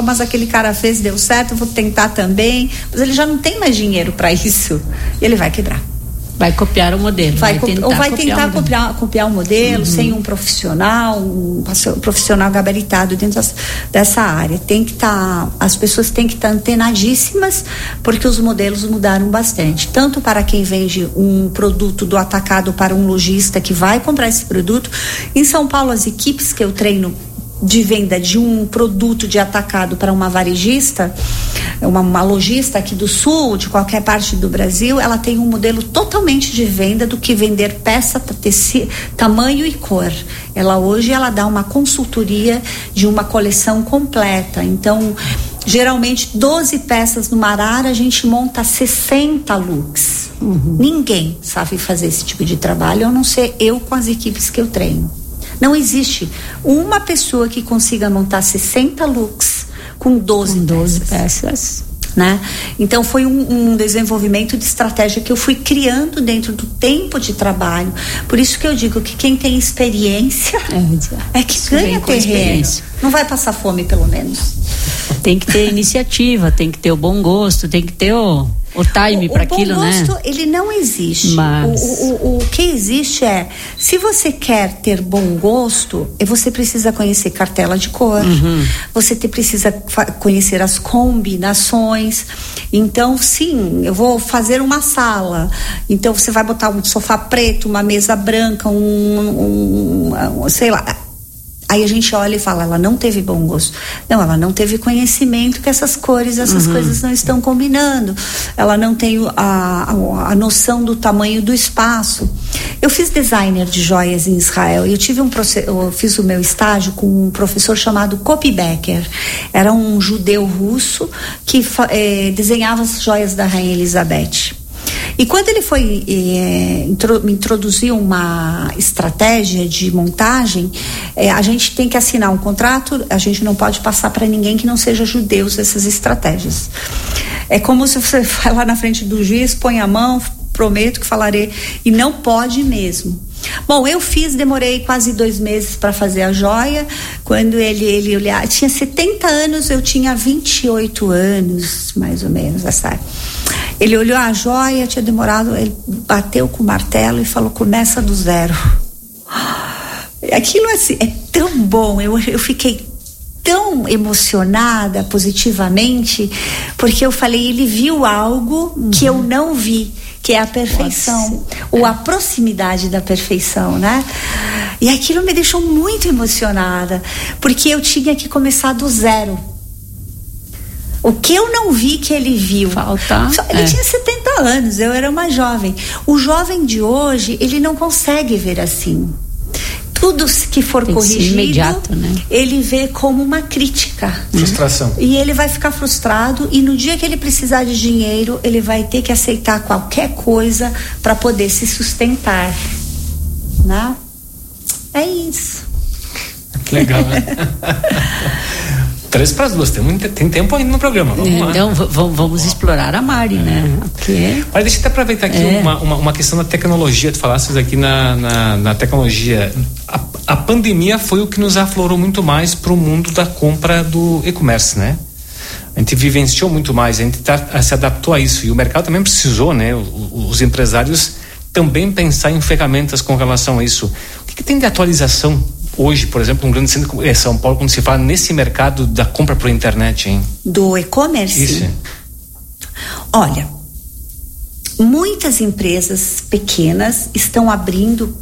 mas aquele cara fez, deu certo, eu vou tentar também. Mas ele já não tem mais dinheiro para isso. Ele vai quebrar. Vai copiar o modelo. Vai tentar copiar o modelo sem um profissional, um profissional gabaritado dentro dessa área. As pessoas têm que estar antenadíssimas, porque os modelos mudaram bastante. Tanto para quem vende um produto do atacado para um lojista que vai comprar esse produto. Em São Paulo, as equipes que eu treino de venda de um produto de atacado para uma varejista, uma lojista aqui do sul, de qualquer parte do Brasil, ela tem um modelo totalmente de venda do que vender peça, tamanho e cor. Hoje ela dá uma consultoria de uma coleção completa. Então, geralmente 12 peças numa arara, a gente monta 60 looks. Ninguém sabe fazer esse tipo de trabalho, a não ser eu com as equipes que eu treino. Não existe uma pessoa que consiga montar 60 looks com 12 peças. Né? Então foi um desenvolvimento de estratégia que eu fui criando dentro do tempo de trabalho. Por isso que eu digo que quem tem experiência é que ganha terreno. Não vai passar fome, pelo menos. Tem que ter iniciativa, tem que ter o bom gosto, tem que ter o time para aquilo, né? O bom gosto, ele não existe. Mas o que existe é, se você quer ter bom gosto, você precisa conhecer cartela de cor, você precisa conhecer as combinações. Então, sim, eu vou fazer uma sala, então você vai botar um sofá preto, uma mesa branca, sei lá. Aí a gente olha e fala, ela não teve bom gosto. Não, ela não teve conhecimento que essas cores, essas coisas não estão combinando. Ela não tem a noção do tamanho do espaço. Eu fiz designer de joias em Israel e eu fiz o meu estágio com um professor chamado Kopi Becker. Era um judeu russo que desenhava as joias da Rainha Elizabeth. E quando ele foi me introduzir uma estratégia de montagem, a gente tem que assinar um contrato, a gente não pode passar para ninguém que não seja judeu essas estratégias. É como se você vai lá na frente do juiz, põe a mão, prometo que falarei, e não pode mesmo. Bom, demorei quase 2 meses para fazer a joia. Quando ele olhava, tinha 70 anos, eu tinha 28 anos, mais ou menos, essa. Ele olhou a joia, tinha demorado, ele bateu com o martelo e falou, começa do zero. Aquilo assim, é tão bom, eu fiquei tão emocionada positivamente, porque eu falei, ele viu algo que eu não vi, que é a perfeição, ou a proximidade da perfeição, né? E aquilo me deixou muito emocionada, porque eu tinha que começar do zero. O que eu não vi que ele viu. Ele tinha 70 anos, eu era uma jovem. O jovem de hoje, ele não consegue ver assim. Tudo que for corrigido, imediato, né? Ele vê como uma crítica. Frustração. E ele vai ficar frustrado, e no dia que ele precisar de dinheiro, ele vai ter que aceitar qualquer coisa para poder se sustentar, né? É isso. Que legal, né? 3 para as 2, tem tempo ainda no programa. Vamos lá. Então vamos explorar a Mari, né? Okay. Mas deixa eu até aproveitar aqui uma questão da tecnologia. Tu falasses aqui na tecnologia. A pandemia foi o que nos aflorou muito mais para o mundo da compra do e-commerce, né? A gente vivenciou muito mais, a gente se adaptou a isso, e o mercado também precisou, né? Os empresários também pensar em ferramentas com relação a isso. O que tem de atualização hoje, por exemplo, um grande centro como São Paulo, quando se fala nesse mercado da compra por internet, hein? Do e-commerce? Isso. Olha, muitas empresas pequenas estão abrindo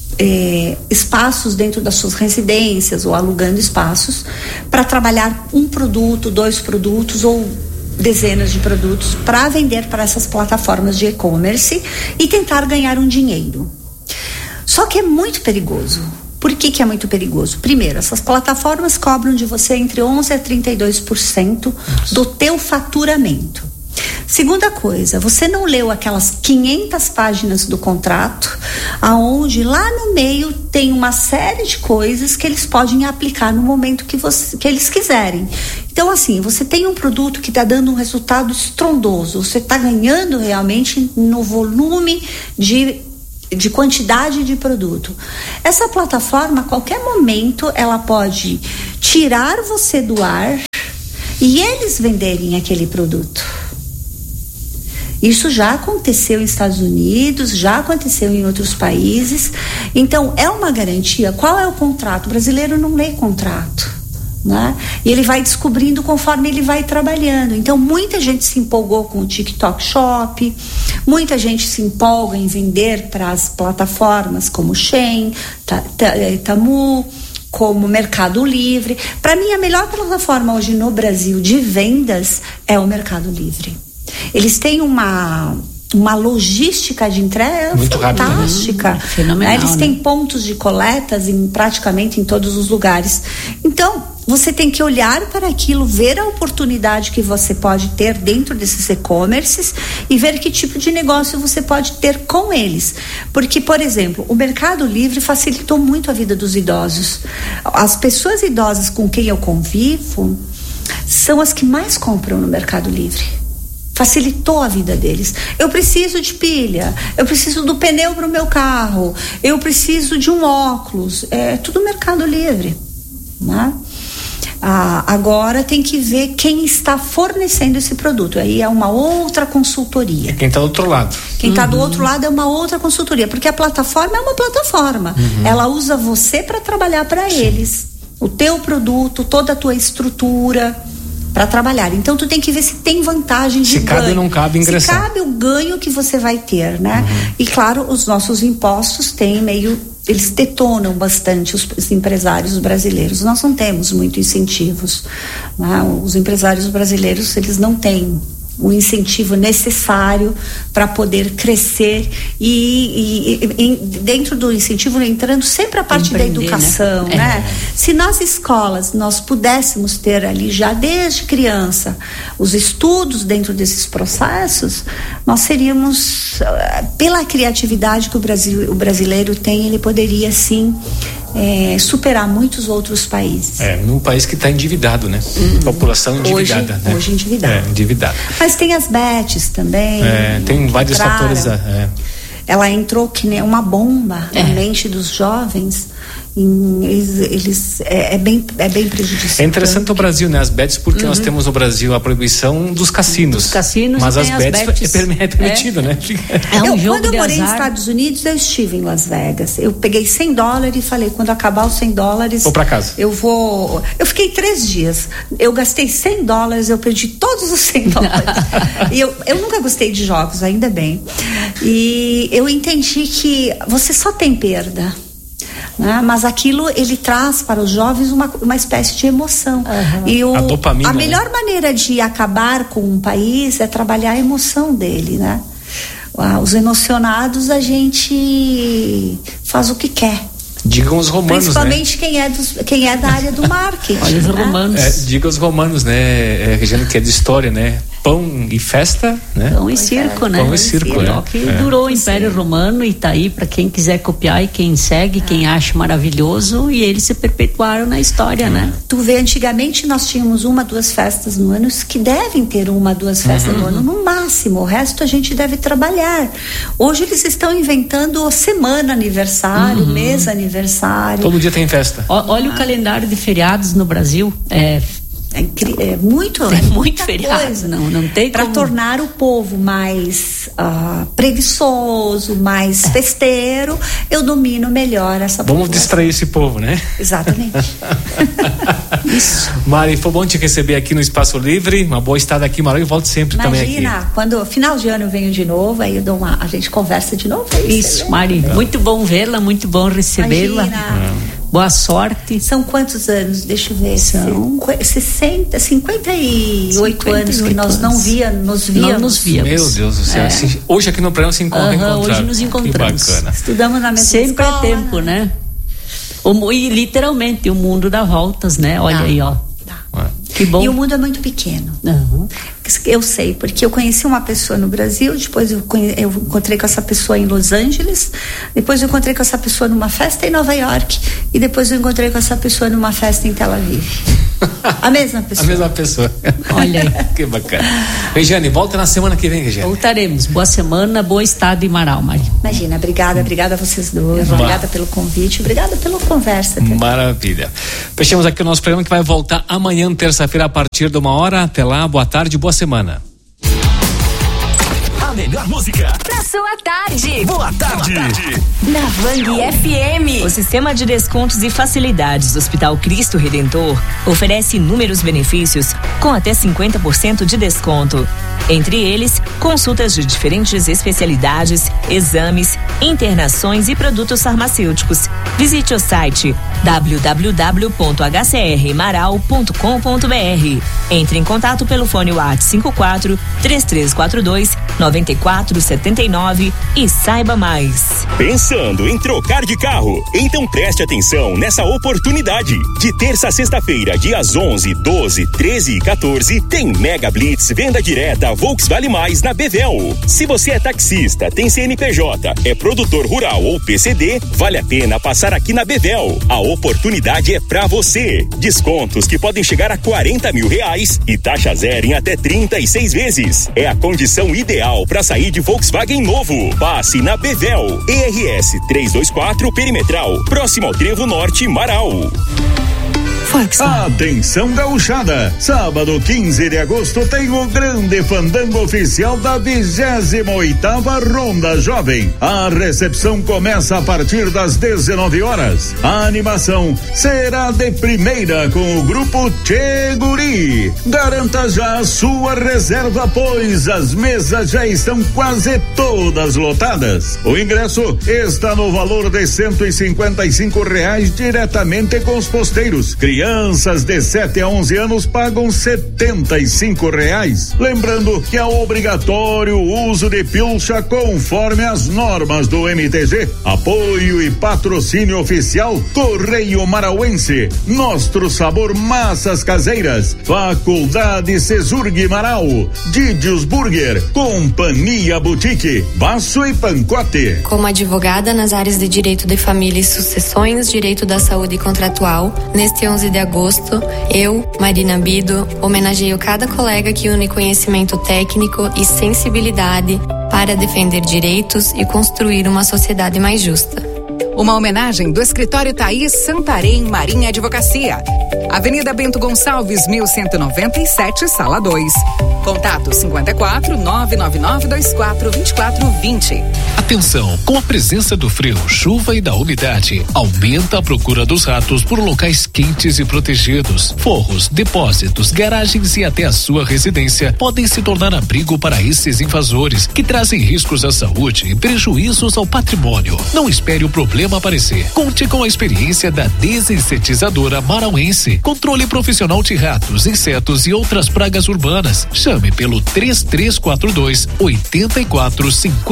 espaços dentro das suas residências ou alugando espaços para trabalhar um produto, 2 produtos ou dezenas de produtos para vender para essas plataformas de e-commerce e tentar ganhar um dinheiro. Só que é muito perigoso. Por que é muito perigoso? Primeiro, essas plataformas cobram de você entre 11% a 32% do teu faturamento. Segunda coisa, você não leu aquelas 500 páginas do contrato, aonde lá no meio tem uma série de coisas que eles podem aplicar no momento que eles quiserem. Então, assim, você tem um produto que está dando um resultado estrondoso, você está ganhando realmente no volume de quantidade de produto. Essa plataforma, a qualquer momento, ela pode tirar você do ar e eles venderem aquele produto. Isso já aconteceu nos Estados Unidos, já aconteceu em outros países. Então, é uma garantia. Qual é o contrato? O brasileiro não lê contrato, né? E ele vai descobrindo conforme ele vai trabalhando. Então, muita gente se empolgou com o TikTok Shop, muita gente se empolga em vender para as plataformas como Shein, Temu, como Mercado Livre. Para mim, a melhor plataforma hoje no Brasil de vendas é o Mercado Livre. Eles têm uma logística de entrega muito fantástica. Fenomenal, eles têm pontos de coletas praticamente em todos os lugares. Então, você tem que olhar para aquilo, ver a oportunidade que você pode ter dentro desses e-commerces e ver que tipo de negócio você pode ter com eles. Porque, por exemplo, o Mercado Livre facilitou muito a vida dos idosos. As pessoas idosas com quem eu convivo são as que mais compram no Mercado Livre. Facilitou a vida deles. Eu preciso de pilha, eu preciso do pneu para o meu carro, eu preciso de um óculos, é tudo Mercado Livre, né? Agora tem que ver quem está fornecendo esse produto. Aí é uma outra consultoria. Quem está do outro lado. Quem está do outro lado é uma outra consultoria, porque a plataforma é uma plataforma. Ela usa você para trabalhar para eles. O teu produto, toda a tua estrutura para trabalhar. Então tu tem que ver se tem vantagem de ganho. Se cabe ou não cabe ingressar. Se cabe o ganho que você vai ter, né? E claro, os nossos impostos eles detonam bastante os empresários brasileiros. Nós não temos muito incentivos, né? Os empresários brasileiros, eles não têm o incentivo necessário para poder crescer e dentro do incentivo entrando sempre a parte da educação, né? Se nas escolas nós pudéssemos ter ali já desde criança os estudos dentro desses processos, nós seríamos, pela criatividade que o brasileiro tem, ele poderia sim superar muitos outros países. Num país que está endividado, né? População endividada, né? Hoje endividada. Endividada. Mas tem as bets também. Tem vários fatores. Ela entrou que nem uma bomba na mente dos jovens. É bem prejudicial. É interessante o Brasil, né? As bets, porque nós temos no Brasil a proibição dos cassinos. Mas as bets é permitido, né? Quando eu morei nos Estados Unidos, eu estive em Las Vegas. Eu peguei $100 e falei, quando acabar os $100, vou pra casa. Eu fiquei 3 dias. Eu gastei $100, eu perdi todos os $100. E eu nunca gostei de jogos, ainda bem. E eu entendi que você só tem perda. Mas aquilo ele traz para os jovens uma espécie de emoção. E a dopamina, a melhor maneira de acabar com um país é trabalhar a emoção dele, né? Os emocionados, a gente faz o que quer. Digam os romanos, principalmente, né? quem é da área do marketing. Olha os romanos. Diga os romanos, né? Regiane, que é de história, né? Pão e festa, né? Pão e circo, né? Pão e circo, né? Que durou o Império Romano e tá aí para quem quiser copiar e quem segue, quem acha maravilhoso, e eles se perpetuaram na história, né? Tu vê, antigamente nós tínhamos 1, 2 festas no ano, que devem ter 1, 2 festas no ano, no máximo. O resto a gente deve trabalhar. Hoje eles estão inventando semana aniversário, mês aniversário. Todo dia tem festa. Olha o calendário de feriados no Brasil. É muito feriado, coisa. Não tem para tornar o povo mais preguiçoso, mais festeiro. Eu domino melhor essa população. Vamos distrair esse povo, né? Exatamente. Isso. Mari, foi bom te receber aqui no Espaço Livre. Uma boa estada aqui, Mari, e volto sempre também aqui. Imagina, quando final de ano eu venho de novo, aí a gente conversa de novo. Isso, Mari, muito bom vê-la, muito bom recebê-la. Boa sorte. São quantos anos? Deixa eu ver. São 58 anos que nós não nos víamos. Meu Deus do céu. Assim, hoje aqui no programa se encontra. Hoje nos encontramos. Que bacana. Estudamos na mesma sempre escola. É tempo, né? E literalmente o mundo dá voltas, né? Olha aí, ó. Que bom. E o mundo é muito pequeno. Eu sei, porque eu conheci uma pessoa no Brasil, depois eu encontrei com essa pessoa em Los Angeles, depois eu encontrei com essa pessoa numa festa em Nova York, e depois eu encontrei com essa pessoa numa festa em Tel Aviv. A mesma pessoa. A mesma pessoa. Olha aí. Que bacana. Regiane, volta na semana que vem, Regiane. Voltaremos. Boa semana, bom estado em Marau, Mari. Imagina, obrigada a vocês dois. Obrigada pelo convite, obrigada pela conversa. Também. Maravilha. Fechamos aqui o nosso programa que vai voltar amanhã, terça-feira, a partir de 1h. Até lá, boa tarde, boa semana. A melhor música na sua tarde. Boa tarde. Na Vang FM. O sistema de descontos e facilidades do Hospital Cristo Redentor oferece inúmeros benefícios com até 50% de desconto. Entre eles, consultas de diferentes especialidades, exames, internações e produtos farmacêuticos. Visite o site www.hcrmarau.com.br. Entre em contato pelo fone WhatsApp 54 3342 9479 e saiba mais. Pensando em trocar de carro? Então preste atenção nessa oportunidade. De terça a sexta-feira, dias 11, 12, 13 e 14, tem Mega Blitz Venda Direta Volkswagen Mais na Bevel. Se você é taxista, tem CNPJ, é produtor rural ou PCD, vale a pena passar aqui na Bevel. A oportunidade é pra você. Descontos que podem chegar a R$40 mil e taxa zero em até 36 vezes. É a condição ideal para sair de Volkswagen novo. Passe na Bevel. ERS 324 Perimetral, próximo ao Trevo Norte, Marau. Atenção gauchada, sábado 15 de agosto tem o grande fandango oficial da 28ª Ronda Jovem. A recepção começa a partir das 19 horas. A animação será de primeira com o grupo Tchê Guri. Garanta já a sua reserva, pois as mesas já estão quase todas lotadas. O ingresso está no valor de R$155 diretamente com os posteiros. Crianças de 7 a 11 anos pagam R$75. Lembrando que é obrigatório o uso de pilcha conforme as normas do MTG. Apoio e patrocínio oficial Correio Marauense, Nostro Sabor Massas Caseiras, Faculdade Cesurg Marau, Didios Burger, Companhia Boutique, Baço e Pancote. Como advogada nas áreas de direito de família e sucessões, direito da saúde contratual, neste 11 de agosto, eu, Marina Bido, homenageio cada colega que une conhecimento técnico e sensibilidade para defender direitos e construir uma sociedade mais justa. Uma homenagem do escritório Thaís Santarém Marinha Advocacia. Avenida Bento Gonçalves, 1197, Sala 2. Contato 54 999 24 2420. Atenção, com a presença do frio, chuva e da umidade, aumenta a procura dos ratos por locais quentes e protegidos. Forros, depósitos, garagens e até a sua residência podem se tornar abrigo para esses invasores que trazem riscos à saúde e prejuízos ao patrimônio. Não espere o problema aparecer. Conte com a experiência da desinsetizadora marauense. Controle profissional de ratos, insetos e outras pragas urbanas. Chame pelo 3342 8450.